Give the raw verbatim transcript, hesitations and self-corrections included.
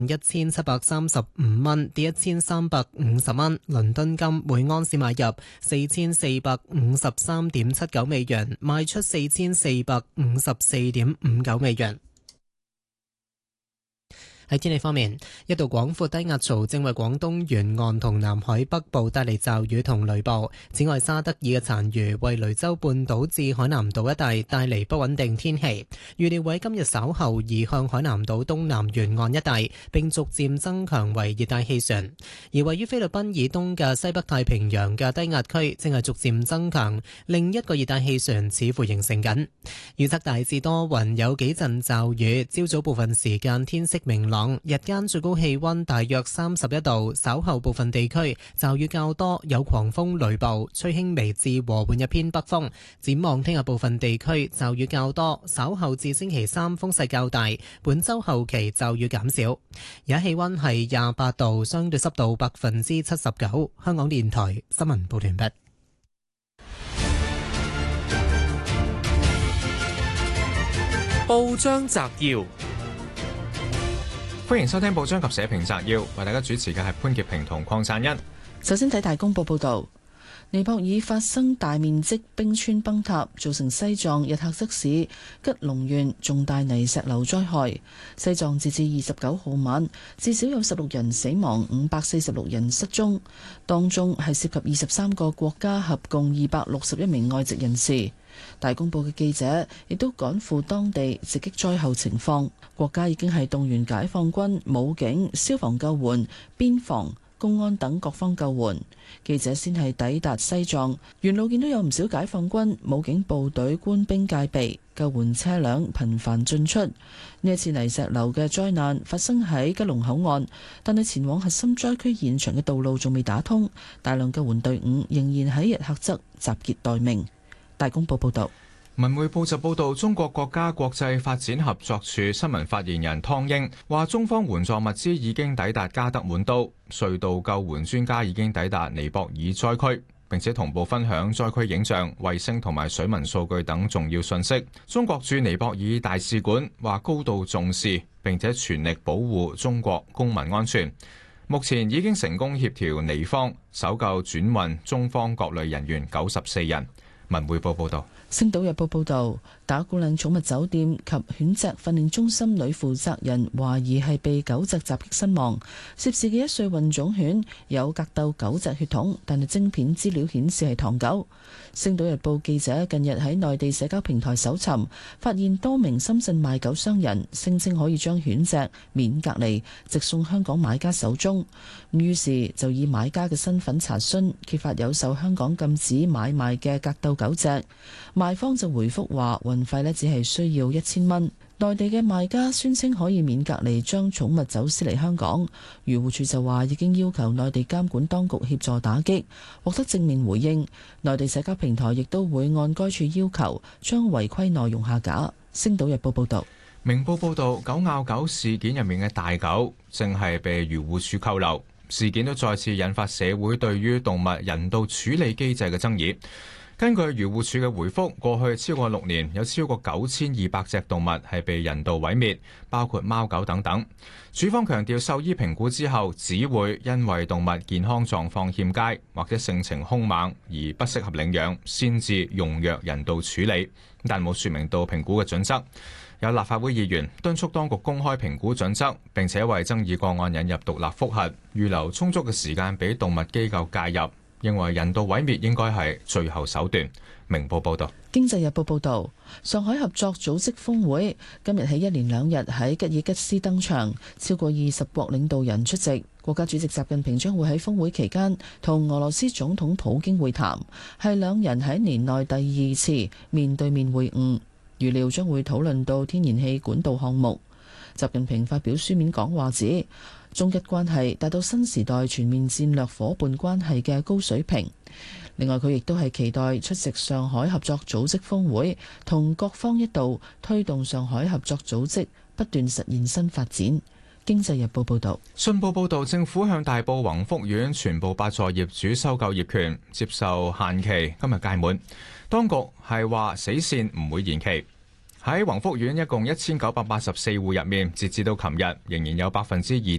一千七百三十五蚊，跌一千三百五十蚊。倫敦金每安士買入四千四百五十三點七九美元，賣出四千四百五十四點五九美元。喺天氣方面，一道廣闊低壓槽正為廣東沿岸同南海北部帶嚟驟雨同雷暴。此外，沙德爾嘅殘餘為雷州半島至海南島一帶帶嚟不穩定天氣。預料喺今日稍後移向海南島東南沿岸一帶，並逐漸增強為熱帶氣旋。而位於菲律賓以東嘅西北太平洋嘅低壓區正係逐漸增強，另一個熱帶氣旋似乎形成緊。預測大致多雲，有幾陣驟雨，朝早部分時間天色明朗。日間最高氣溫大約三十一度，稍後部分地區驟雨較多，有狂風雷暴，吹輕微至和緩一偏北風。展望聽日部分地區驟雨較多，稍後至星期三風勢較大，本周後期驟雨減少。而家氣溫係廿八度，相對濕度百分之七十九。香港電台新聞報完畢。 報章摘要。歡迎收聽報章及社評摘要，為大家主持嘅係潘潔平同鄺燦欣。 首先睇大公報報道，尼泊爾發生大面積冰川崩塌，造成西藏日喀則市吉隆縣重大泥石流災害。西藏截至二十九號晚，至少有十六人死亡，五百四十六人失蹤，當中係涉及二十三個國家，合共二百六十一名外籍人士。大公報嘅記者亦都趕赴當地直擊災後情況，國家已經係動員解放軍、武警、消防救援、邊防、公安等各方救援。記者先係抵達西藏，沿路見到有唔少解放軍、武警部隊官兵戒備，救援車輛頻繁進出。呢一次泥石流嘅災難發生喺吉隆口岸，但係前往核心災區現場嘅道路仲未打通，大量救援隊伍仍然喺日喀則集結待命。大公報報道， 文匯報就報道，中國國家國際發展合作署新聞發言人湯英話，中方援助物資已經抵達加德滿都，隧道救援專家已經抵達尼泊爾災區，並且同步分享災區影像、衛星同埋水文數據等重要信息。中國駐尼泊爾大使館話高度重視，並且全力保護中國公民安全。目前已經成功協調尼方搜救轉運中方各類人員九十四人。文匯報報道， 《星島日報》報道，打鼓嶺寵物酒店及犬隻訓練中心女負責人懷疑係被狗隻襲擊身亡。涉事嘅一歲混種犬有格鬥狗隻血統，但係晶片資料顯示係唐狗。《星島日報》記者近日喺內地社交平台搜尋，發現多名深圳賣狗商人聲稱可以將犬隻免隔離直送香港買家手中，於是就以買家嘅身份查詢，揭發有受香港禁止買賣嘅格鬥狗隻。賣方就回覆話，運費呢只係需要一千蚊。內地嘅賣家宣稱可以免隔離將寵物走私嚟香港，漁護署就話已經要求內地監管當局協助打擊，獲得正面回應。內地社交平台亦都會按該處要求將違規內容下架。星島日報報道。 明報報道，狗咬狗事件入面嘅大狗正係被漁護署扣留，事件都再次引發社會對於動物人道處理機制嘅爭議。根據漁護署嘅回覆，過去超過六年有超過九千二百隻動物係被人道毀滅，包括貓狗等等。署方強調，獸醫評估之後，只會因為動物健康狀況欠佳或者性情兇猛而不適合領養，先至用藥人道處理，但冇説明到評估嘅準則。有立法會議員敦促當局公開評估準則，並且為爭議個案引入獨立覆核，預留充足嘅時間俾動物機構介入。認為人道毀滅應該係最後手段。明報報道。 經濟日報報道，上海合作組織峰會今日起一連兩日喺吉爾吉斯登場，超過二十國領導人出席。國家主席習近平將會喺峰會期間同俄羅斯總統普京會談，係兩人喺年內第二次面對面會晤，預料將會討論到天然氣管道項目。習近平發表書面講話指，中吉關係達到新時代全面戰略夥伴關係嘅高水平。另外，佢亦都係期待出席上海合作組織峰會，同各方一道推動上海合作組織不斷實現新發展。經濟日報報道。 信報報道，政府向大埔宏福苑全部八座業主收購業權，接受限期今日屆滿。當局係話死線唔會延期。 喺宏福苑一共一千九百八十四戶入面，截至到琴日，仍然有百分之二